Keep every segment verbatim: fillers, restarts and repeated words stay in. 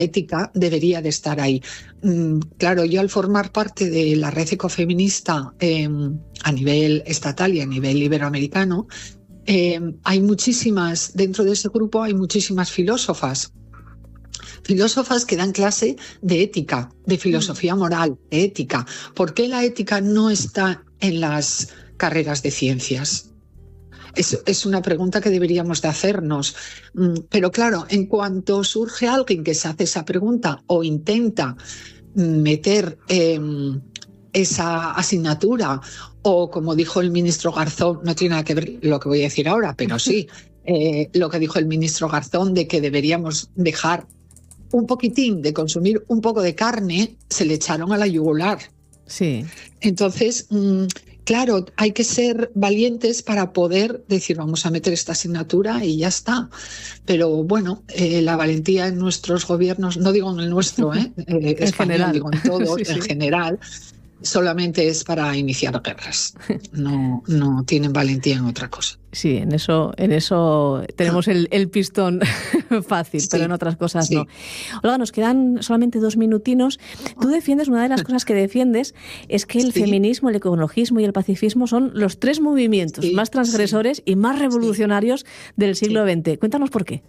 ética debería de estar ahí. Claro, yo al formar parte de la red ecofeminista eh, a nivel estatal y a nivel iberoamericano, eh, hay muchísimas, dentro de ese grupo hay muchísimas filósofas. Filósofas que dan clase de ética, de filosofía moral, de ética. ¿Por qué la ética no está en las carreras de ciencias? Es, es una pregunta que deberíamos de hacernos. Pero claro, en cuanto surge alguien que se hace esa pregunta o intenta meter eh, esa asignatura, o como dijo el ministro Garzón, no tiene nada que ver lo que voy a decir ahora, pero sí, eh, lo que dijo el ministro Garzón de que deberíamos dejar un poquitín de consumir un poco de carne, se le echaron a la yugular. Sí. Entonces, mmm, claro, hay que ser valientes para poder decir vamos a meter esta asignatura y ya está. Pero bueno, eh, la valentía en nuestros gobiernos, no digo en el nuestro, eh, eh, en español, general. digo en todos, sí, sí. en general, solamente es para iniciar guerras. No, no tienen valentía en otra cosa. Sí, en eso, en eso tenemos el, el pistón fácil, sí, pero en otras cosas sí. no. Olga, nos quedan solamente dos minutinos. Tú defiendes, una de las cosas que defiendes es que el sí. feminismo, el ecologismo y el pacifismo son los tres movimientos sí, más transgresores sí. y más revolucionarios sí. del siglo sí. veinte. Cuéntanos por qué.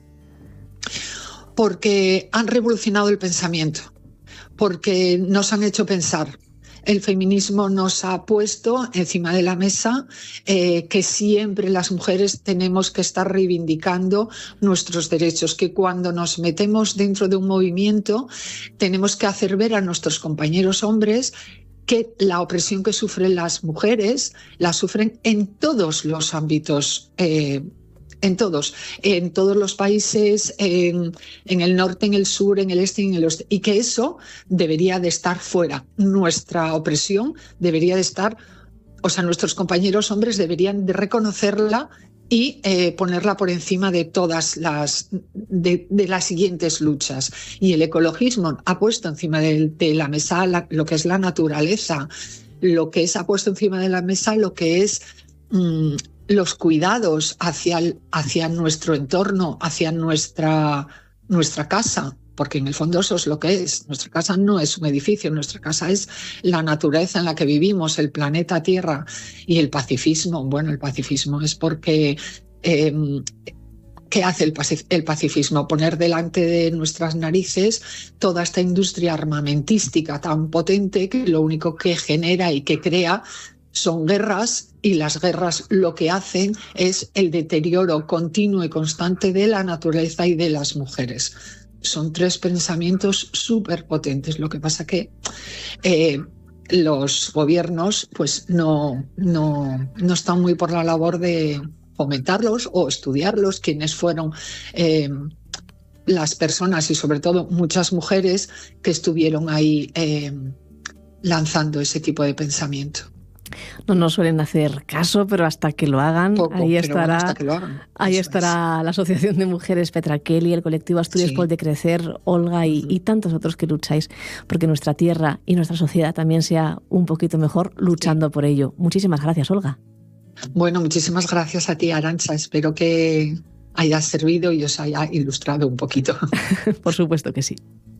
Porque han revolucionado el pensamiento, porque nos han hecho pensar. El feminismo nos ha puesto encima de la mesa eh, que siempre las mujeres tenemos que estar reivindicando nuestros derechos, que cuando nos metemos dentro de un movimiento tenemos que hacer ver a nuestros compañeros hombres que la opresión que sufren las mujeres la sufren en todos los ámbitos eh, En todos, en todos los países, en, en el norte, en el sur, en el este y en el oeste. Y que eso debería de estar fuera. Nuestra opresión debería de estar, o sea, nuestros compañeros hombres deberían de reconocerla y eh, ponerla por encima de todas las, de, de las siguientes luchas. Y el ecologismo ha puesto encima de, de la mesa la, lo que es la naturaleza, lo que es, ha puesto encima de la mesa lo que es... Mmm, los cuidados hacia, el, hacia nuestro entorno, hacia nuestra, nuestra casa, porque en el fondo eso es lo que es. Nuestra casa no es un edificio, nuestra casa es la naturaleza en la que vivimos, el planeta Tierra. Y el pacifismo, bueno, el pacifismo es porque... Eh, ¿Qué hace el, pacif- el pacifismo? Poner delante de nuestras narices toda esta industria armamentística tan potente que lo único que genera y que crea son guerras, y las guerras lo que hacen es el deterioro continuo y constante de la naturaleza y de las mujeres. Son tres pensamientos súper potentes. Lo que pasa que eh, los gobiernos pues no, no, no están muy por la labor de fomentarlos o estudiarlos. Quienes fueron eh, las personas y sobre todo muchas mujeres que estuvieron ahí eh, lanzando ese tipo de pensamiento. No nos suelen hacer caso, pero hasta que lo hagan, Poco, ahí estará, bueno, que lo hagan. ahí estará es. la Asociación de Mujeres Petra Kelly, el colectivo Asturias sí. por el Decrecer, Olga y, uh-huh. y tantos otros que lucháis porque nuestra tierra y nuestra sociedad también sea un poquito mejor luchando sí. por ello. Muchísimas gracias, Olga. Bueno, muchísimas gracias a ti, Arantxa. Espero que haya servido y os haya ilustrado un poquito. Por supuesto que sí.